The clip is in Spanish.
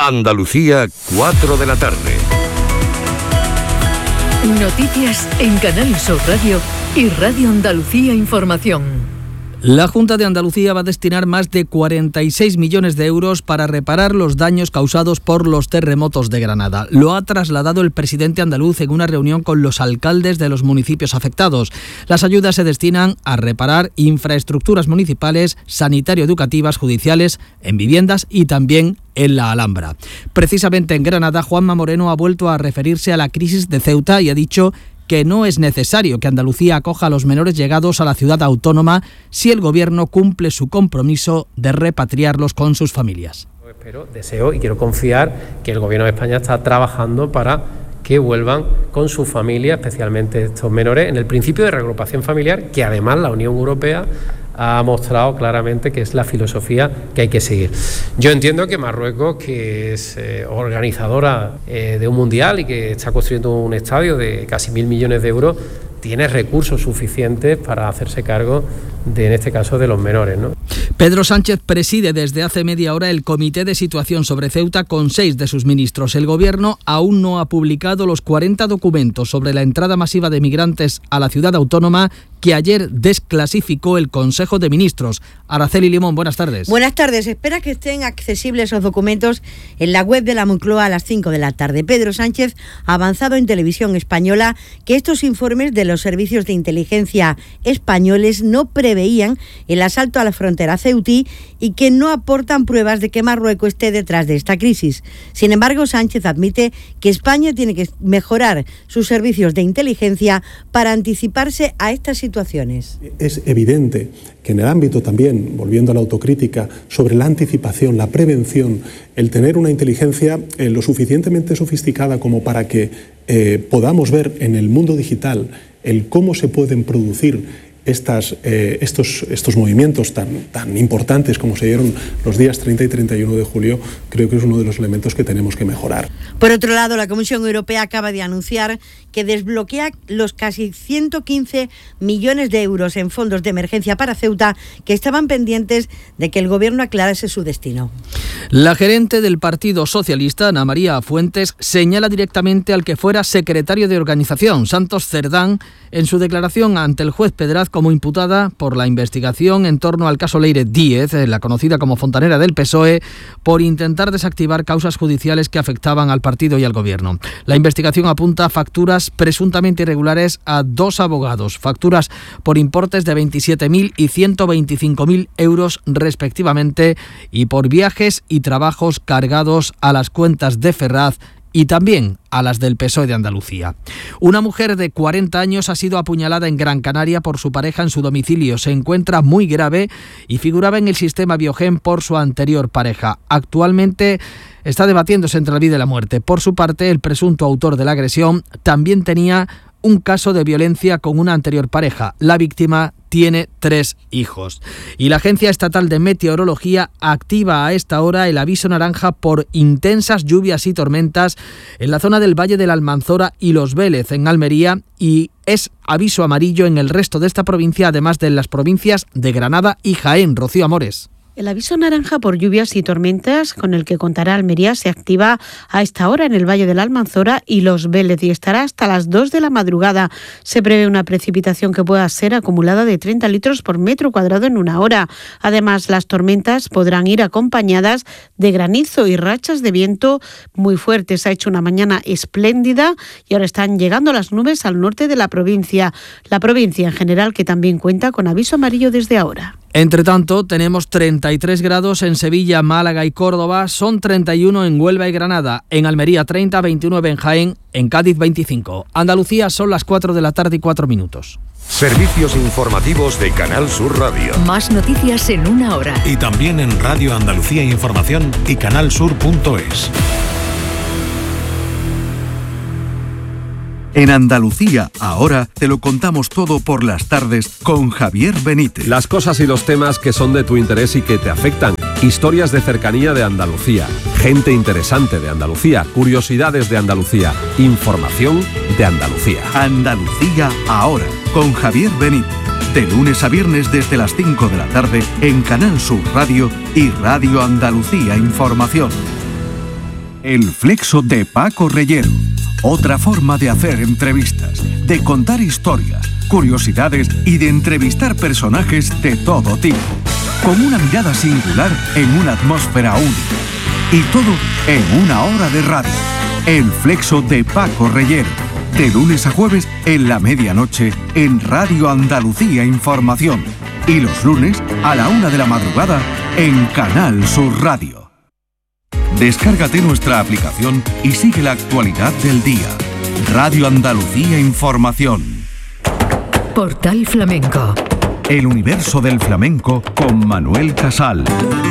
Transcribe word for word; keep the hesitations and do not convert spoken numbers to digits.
Andalucía, cuatro de la tarde. Noticias en Canal Sur Radio y Radio Andalucía Información. La Junta de Andalucía va a destinar más de cuarenta y seis millones de euros para reparar los daños causados por los terremotos de Granada. Lo ha trasladado el presidente andaluz en una reunión con los alcaldes de los municipios afectados. Las ayudas se destinan a reparar infraestructuras municipales, sanitario-educativas, judiciales, en viviendas y también en la Alhambra. Precisamente en Granada, Juanma Moreno ha vuelto a referirse a la crisis de Ceuta y ha dicho que no es necesario que Andalucía acoja a los menores llegados a la ciudad autónoma si el Gobierno cumple su compromiso de repatriarlos con sus familias. Espero, deseo y quiero confiar que el Gobierno de España está trabajando para que vuelvan con su familia, especialmente estos menores, en el principio de reagrupación familiar, que además la Unión Europea ha mostrado claramente que es la filosofía que hay que seguir. Yo entiendo que Marruecos, que es eh, organizadora eh, de un mundial y que está construyendo un estadio de casi mil millones de euros, tiene recursos suficientes para hacerse cargo de, en este caso, de los menores, ¿no? Pedro Sánchez preside desde hace media hora el Comité de Situación sobre Ceuta con seis de sus ministros. El Gobierno aún no ha publicado los cuarenta documentos sobre la entrada masiva de migrantes a la ciudad autónoma que ayer desclasificó el Consejo de Ministros. Araceli Limón, buenas tardes. Buenas tardes. Espera que estén accesibles esos documentos en la web de la Moncloa a las cinco de la tarde. Pedro Sánchez ha avanzado en Televisión Española que estos informes de los servicios de inteligencia españoles no preveían el asalto a la frontera ceutí y que no aportan pruebas de que Marruecos esté detrás de esta crisis. Sin embargo, Sánchez admite que España tiene que mejorar sus servicios de inteligencia para anticiparse a estas situaciones. Es evidente que en el ámbito también, volviendo a la autocrítica, sobre la anticipación, la prevención, el tener una inteligencia eh, lo suficientemente sofisticada como para que eh, podamos ver en el mundo digital el cómo se pueden producir Estas, eh, estos, estos movimientos tan, tan importantes como se dieron los días treinta y treinta y uno de julio, creo que es uno de los elementos que tenemos que mejorar. Por otro lado, la Comisión Europea acaba de anunciar que desbloquea los casi ciento quince millones de euros en fondos de emergencia para Ceuta que estaban pendientes de que el Gobierno aclarase su destino. La gerente del Partido Socialista, Ana María Fuentes, señala directamente al que fuera secretario de organización, Santos Cerdán, en su declaración ante el juez Pedraz como imputada por la investigación en torno al caso Leire Díez, la conocida como fontanera del P S O E, por intentar desactivar causas judiciales que afectaban al partido y al Gobierno. La investigación apunta a facturas presuntamente irregulares a dos abogados, facturas por importes de veintisiete mil y ciento veinticinco mil euros respectivamente y por viajes y trabajos cargados a las cuentas de Ferraz y también a las del P S O E de Andalucía. Una mujer de cuarenta años ha sido apuñalada en Gran Canaria por su pareja en su domicilio. Se encuentra muy grave y figuraba en el sistema Biogen por su anterior pareja. Actualmente está debatiéndose entre la vida y la muerte. Por su parte, el presunto autor de la agresión también tenía un caso de violencia con una anterior pareja. La víctima tiene tres hijos. Y la Agencia Estatal de Meteorología activa a esta hora el aviso naranja por intensas lluvias y tormentas en la zona del Valle de la Almanzora y Los Vélez, en Almería, y es aviso amarillo en el resto de esta provincia, además de las provincias de Granada y Jaén. Rocío Amores. El aviso naranja por lluvias y tormentas con el que contará Almería se activa a esta hora en el Valle de la Almanzora y Los Vélez y estará hasta las dos de la madrugada. Se prevé una precipitación que pueda ser acumulada de treinta litros por metro cuadrado en una hora. Además, las tormentas podrán ir acompañadas de granizo y rachas de viento muy fuertes. Ha hecho una mañana espléndida y ahora están llegando las nubes al norte de la provincia. La provincia en general, que también cuenta con aviso amarillo desde ahora. Entre tanto, tenemos treinta y tres grados en Sevilla, Málaga y Córdoba, son treinta y uno en Huelva y Granada, en Almería treinta, veintinueve en Jaén, en Cádiz veinticinco. Andalucía son las cuatro de la tarde y cuatro minutos. Servicios informativos de Canal Sur Radio. Más noticias en una hora. Y también en Radio Andalucía Información y canalsur punto es. En Andalucía, ahora te lo contamos todo por las tardes con Javier Benítez. Las cosas y los temas que son de tu interés y que te afectan. Historias de cercanía de Andalucía. Gente interesante de Andalucía. Curiosidades de Andalucía. Información de Andalucía. Andalucía, ahora, con Javier Benítez. De lunes a viernes desde las cinco de la tarde en Canal Sur Radio y Radio Andalucía Información. El Flexo de Paco Reyero. Otra forma de hacer entrevistas, de contar historias, curiosidades y de entrevistar personajes de todo tipo. Con una mirada singular en una atmósfera única. Y todo en una hora de radio. El Flexo de Paco Reyero. De lunes a jueves en la medianoche en Radio Andalucía Información. Y los lunes a la una de la madrugada en Canal Sur Radio. Descárgate nuestra aplicación y sigue la actualidad del día. Radio Andalucía Información. Portal Flamenco. El universo del flamenco con Manuel Casal.